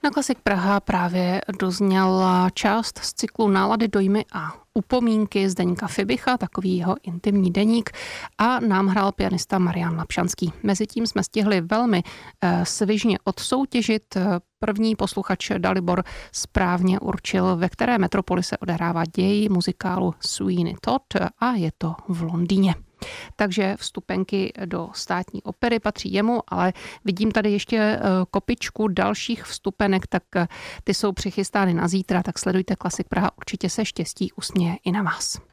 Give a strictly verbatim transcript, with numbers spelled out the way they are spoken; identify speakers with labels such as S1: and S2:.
S1: Na Klasik Praha právě dozněla část z cyklu Nálady, dojmy a upomínky Zdeňka Fibicha, takový jeho intimní deník, a nám hrál pianista Marian Lapšanský. Mezitím jsme stihli velmi eh, svižně odsoutěžit. První posluchač Dalibor správně určil, ve které metropoli se odehrává děj muzikálu Sweeney Todd, a je to v Londýně. Takže vstupenky do Státní opery patří jemu, ale vidím tady ještě kopičku dalších vstupenek, tak ty jsou přichystány na zítra, tak sledujte Klasik Praha, určitě se štěstí usměje i na vás.